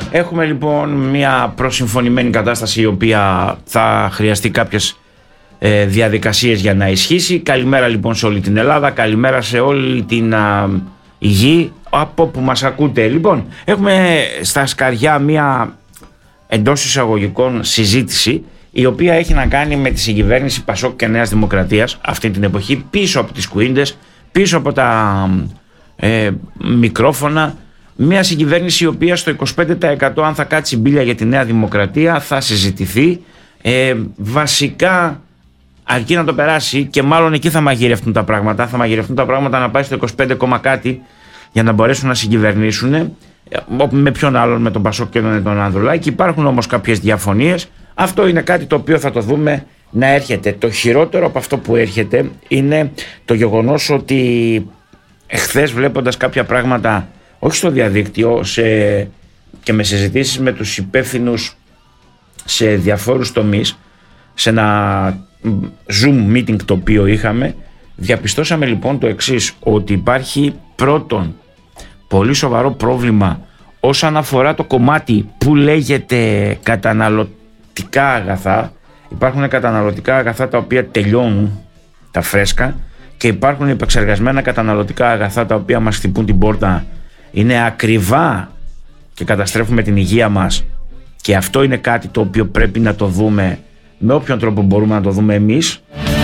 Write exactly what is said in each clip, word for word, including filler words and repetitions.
Έχουμε λοιπόν μια προσυμφωνημένη κατάσταση η οποία θα χρειαστεί κάποιες ε, διαδικασίες για να ισχύσει. Καλημέρα λοιπόν σε όλη την Ελλάδα, καλημέρα σε όλη την α, γη από που μας ακούτε. Λοιπόν, έχουμε στα σκαριά μια εντός εισαγωγικών συζήτηση η οποία έχει να κάνει με τη συγκυβέρνηση Πασόκ και Νέας Δημοκρατίας αυτή την εποχή, πίσω από τις κουίντες, πίσω από τα ε, μικρόφωνα. Μια συγκυβέρνηση η οποία στο είκοσι πέντε τοις εκατό αν θα κάτσει μπίλια για τη Νέα Δημοκρατία θα συζητηθεί. Ε, βασικά αρκεί να το περάσει και μάλλον εκεί θα μαγειρευτούν τα πράγματα. Θα μαγειρευτούν τα πράγματα να πάει στο είκοσι πέντε κάτι για να μπορέσουν να συγκυβερνήσουν. Με ποιον άλλον, με τον Πασόκ και τον Ανδρουλάκη. Υπάρχουν όμως κάποιες διαφωνίες. Αυτό είναι κάτι το οποίο θα το δούμε να έρχεται. Το χειρότερο από αυτό που έρχεται είναι το γεγονός ότι εχθές, βλέποντας κάποια πράγματα όχι στο διαδίκτυο σε, και με συζητήσεις με τους υπεύθυνους σε διαφόρους τομείς, σε ένα Zoom meeting το οποίο είχαμε, διαπιστώσαμε λοιπόν το εξής, ότι υπάρχει πρώτον πολύ σοβαρό πρόβλημα όσον αφορά το κομμάτι που λέγεται καταναλωτικά αγαθά. Υπάρχουν καταναλωτικά αγαθά τα οποία τελειώνουν, τα φρέσκα, και υπάρχουν επεξεργασμένα καταναλωτικά αγαθά τα οποία μας χτυπούν την πόρτα, είναι ακριβά και καταστρέφουμε την υγεία μας, και αυτό είναι κάτι το οποίο πρέπει να το δούμε με όποιον τρόπο μπορούμε να το δούμε εμείς.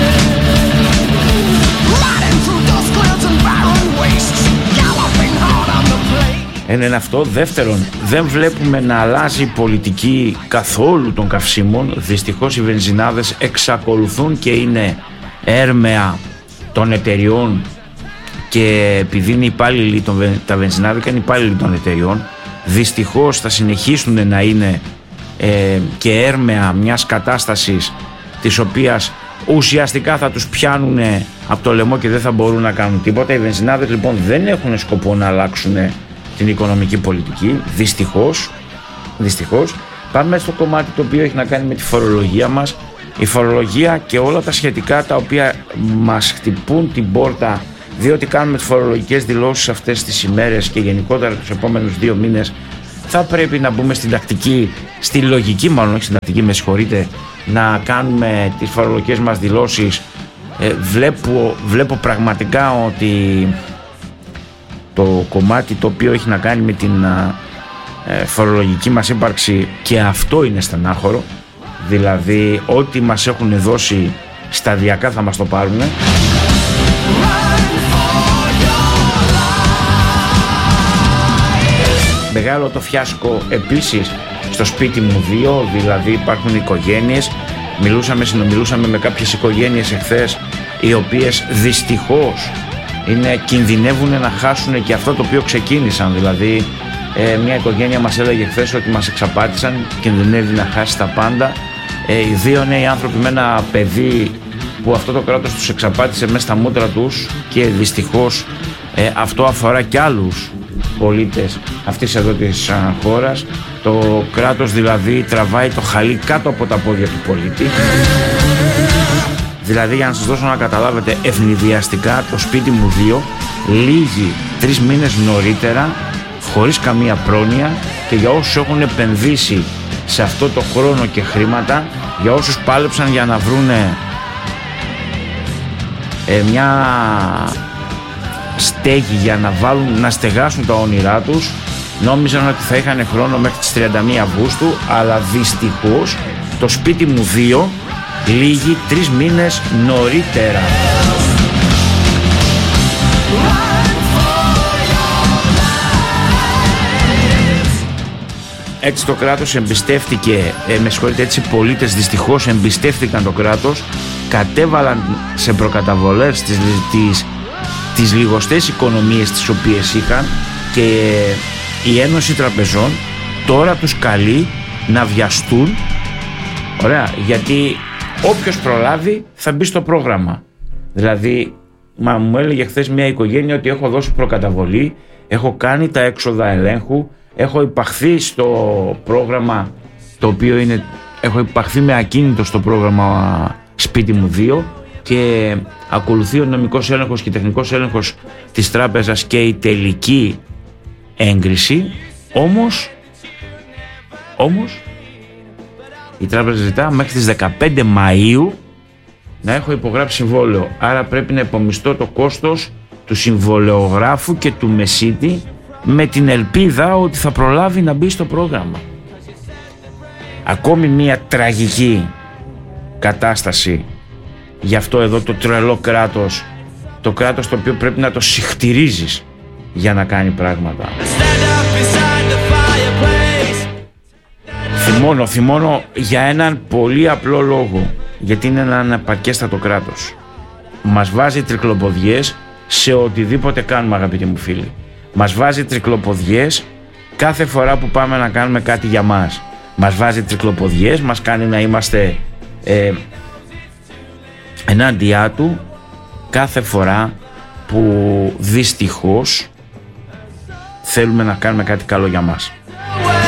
Ένα είναι αυτό. Δεύτερον, δεν βλέπουμε να αλλάζει η πολιτική καθόλου των καυσίμων. Δυστυχώς οι βενζινάδες εξακολουθούν και είναι έρμεα των εταιριών, και επειδή είναι υπάλληλοι των, τα βενζινάδικα είναι υπάλληλοι των εταιριών, δυστυχώς θα συνεχίσουν να είναι ε, και έρμεα μιας κατάστασης της οποίας ουσιαστικά θα τους πιάνουν από το λαιμό και δεν θα μπορούν να κάνουν τίποτα. Οι βενζινάδες λοιπόν δεν έχουν σκοπό να αλλάξουν την οικονομική πολιτική, δυστυχώς. Δυστυχώς. Πάμε στο κομμάτι το οποίο έχει να κάνει με τη φορολογία μας. Η φορολογία και όλα τα σχετικά τα οποία μας χτυπούν την πόρτα, διότι κάνουμε τις φορολογικές δηλώσεις αυτές τις ημέρες και γενικότερα τους επόμενους δύο μήνες, θα πρέπει να μπούμε στην τακτική, στη λογική μάλλον, όχι στην τακτική, με συγχωρείτε, να κάνουμε τις φορολογικές μας δηλώσεις. Ε, βλέπω, βλέπω πραγματικά ότι το κομμάτι το οποίο έχει να κάνει με την ε, φορολογική μας ύπαρξη, και αυτό είναι στενάχωρο, δηλαδή ό,τι μας έχουν δώσει σταδιακά θα μας το πάρουν. Μεγάλο το φιάσκο επίσης στο σπίτι μου δύο, δηλαδή υπάρχουν οικογένειες, μιλούσαμε, συνομιλούσαμε με κάποιες οικογένειες εχθές, οι οποίες δυστυχώς είναι, κινδυνεύουν να χάσουν και αυτό το οποίο ξεκίνησαν. Δηλαδή ε, μια οικογένεια μας έλεγε χθες ότι μας εξαπάτησαν, κινδυνεύει να χάσει τα πάντα. Ε, οι δύο νέοι άνθρωποι με ένα παιδί που αυτό το κράτος τους εξαπάτησε μέσα στα μούτρα τους, και δυστυχώς ε, αυτό αφορά και άλλους πολίτες αυτής εδώ της α, χώρας. Το κράτος δηλαδή τραβάει το χαλί κάτω από τα πόδια του πολίτη. Δηλαδή, για να σας δώσω να καταλάβετε, ευνηδιαστικά το σπίτι μου δύο λύγει τρεις μήνες νωρίτερα, χωρίς καμία πρόνοια, και για όσους έχουν επενδύσει σε αυτό το χρόνο και χρήματα, για όσους πάλεψαν για να βρούνε ε, μια στέγη για να, βάλουν, να στεγάσουν τα όνειρά τους, νόμιζαν ότι θα είχαν χρόνο μέχρι τις τριάντα μία Αυγούστου, αλλά δυστυχώς το σπίτι μου δύο λύγει τρεις μήνες νωρίτερα. Έτσι το κράτος εμπιστεύτηκε, ε, με συγχωρείτε, έτσι οι πολίτες δυστυχώς εμπιστεύτηκαν το κράτος, κατέβαλαν σε προκαταβολές τις, τις, τις λιγοστές οικονομίες τις οποίες είχαν, και η Ένωση Τραπεζών τώρα τους καλεί να βιαστούν. Ωραία, γιατί όποιος προλάβει θα μπει στο πρόγραμμα. Δηλαδή, μα μου έλεγε χθες μια οικογένεια ότι έχω δώσει προκαταβολή, έχω κάνει τα έξοδα ελέγχου, έχω υπαχθεί στο πρόγραμμα το οποίο είναι, έχω υπαχθεί με ακίνητο στο πρόγραμμα σπίτι μου δύο, και ακολουθεί ο νομικός έλεγχος και τεχνικός έλεγχος της τράπεζας και η τελική έγκριση. Όμως Όμως η τράπεζα ζητά μέχρι τις δεκαπέντε Μαΐου να έχω υπογράψει συμβόλαιο. Άρα πρέπει να υπομισθώ το κόστος του συμβολεογράφου και του μεσίτη, με την ελπίδα ότι θα προλάβει να μπει στο πρόγραμμα. Ακόμη μια τραγική κατάσταση για αυτό εδώ το τρελό κράτος, το κράτος το οποίο πρέπει να το συχτηρίζεις για να κάνει πράγματα. Θυμώνω, θυμώνω για έναν πολύ απλό λόγο, γιατί είναι ένα αναπαρκέστατο κράτος. Μας βάζει τρικλοποδιές σε οτιδήποτε κάνουμε, αγαπητοί μου φίλοι. Μας βάζει τρικλοποδιές κάθε φορά που πάμε να κάνουμε κάτι για μας. Μας βάζει τρικλοποδιές, μας κάνει να είμαστε ε, ενάντια του κάθε φορά που δυστυχώς θέλουμε να κάνουμε κάτι καλό για μας.